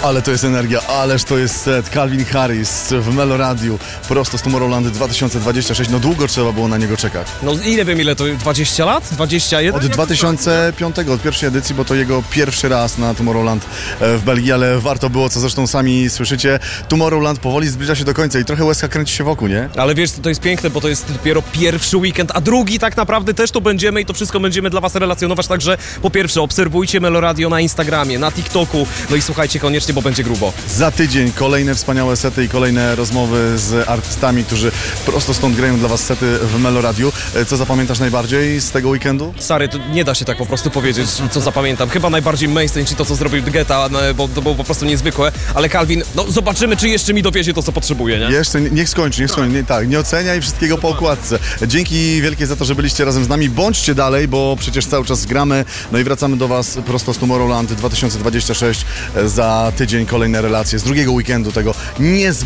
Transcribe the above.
Ale to jest energia, ależ to jest set. Calvin Harris w Melo Radiu, prosto z Tomorrowland 2026. No długo trzeba było na niego czekać. No nie wiem ile to, 20 lat? 21? Od 2005, od pierwszej edycji, bo to jego pierwszy raz na Tomorrowland w Belgii, ale warto było, co zresztą sami słyszycie. Tomorrowland powoli zbliża się do końca i trochę łezka kręci się wokół, nie? Ale wiesz, to jest piękne, bo to jest dopiero pierwszy weekend, a drugi tak naprawdę też tu będziemy i to wszystko będziemy dla was relacjonować, także po pierwsze obserwujcie Melo Radio na Instagramie, na TikToku, no i słuchajcie koniecznie, bo będzie grubo. Za tydzień kolejne wspaniałe sety i kolejne rozmowy z artystami, którzy prosto stąd grają dla was sety w Melo Radiu. Co zapamiętasz najbardziej z tego weekendu? Stary, to nie da się tak po prostu powiedzieć, co zapamiętam. Chyba najbardziej mainstream, czy to, co zrobił Geta, bo to było po prostu niezwykłe, ale Calvin, no zobaczymy, czy jeszcze mi dowiezie to, co potrzebuje, nie? Jeszcze, niech skończy, nie oceniaj wszystkiego po okładce. Dzięki wielkie za to, że byliście razem z nami. Bądźcie dalej, bo przecież cały czas gramy, no i wracamy do was prosto z Tomorrowland 2026. Za tydzień kolejne relacje z drugiego weekendu tego niezwykłego